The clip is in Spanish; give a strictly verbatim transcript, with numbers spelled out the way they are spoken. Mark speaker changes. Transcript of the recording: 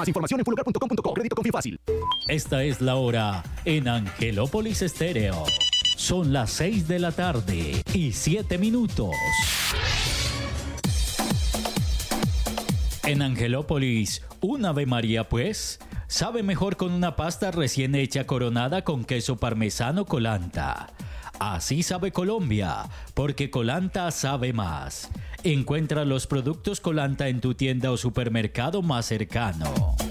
Speaker 1: Más información en pulgar punto com punto co. Crédito Confío Fácil.
Speaker 2: Esta es la hora en Angelópolis Estéreo. Son las seis de la tarde y siete minutos. En Angelópolis, un Ave María pues, sabe mejor con una pasta recién hecha coronada con queso parmesano Colanta. Así sabe Colombia, porque Colanta sabe más. Encuentra los productos Colanta en tu tienda o supermercado más cercano.